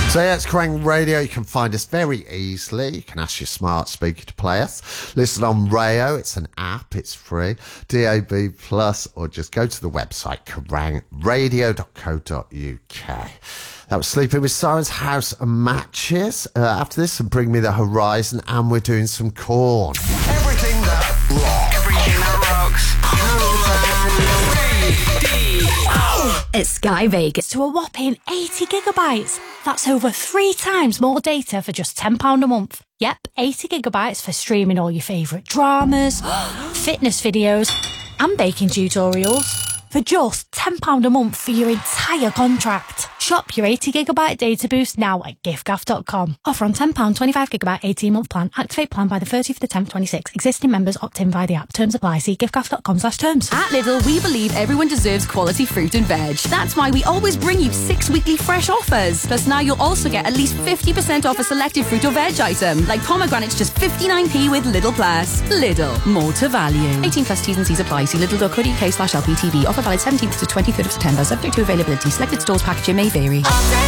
So yeah, it's Kerrang Radio. You can find us very easily. You can ask your smart speaker to play us. Listen on Rayo. It's an app. It's free. DAB+, or just go to the website, kerrangradio.co.uk. That was Sleeping with Sirens, House and Matches. After this, Bring Me the Horizon, and we're doing some Korn. Everything that rocks. Everything that rocks. At Sky Vegas to a whopping 80 gigabytes. That's over 3 times more data for just £10 a month. Yep, 80 gigabytes for streaming all your favourite dramas, fitness videos, and baking tutorials for just £10 a month for your entire contract. Shop your 80 gigabyte data boost now at giftgaff.com. Offer on £10, 25 gigabyte 18-month plan. Activate plan by the 30th of the 10th, 26. Existing members opt in via the app. Terms apply. See giftgaff.com/terms. At Lidl, we believe everyone deserves quality fruit and veg. That's why we always bring you 6 weekly fresh offers. Plus now you'll also get at least 50% off a selected fruit or veg item, like pomegranates just 59p with Lidl Plus. Lidl, more to value. 18 plus T's and C's apply. See lidl.co.uk/LPTV. Offer valid 17th to 23rd of September. Subject to availability. Selected stores packaging may vary.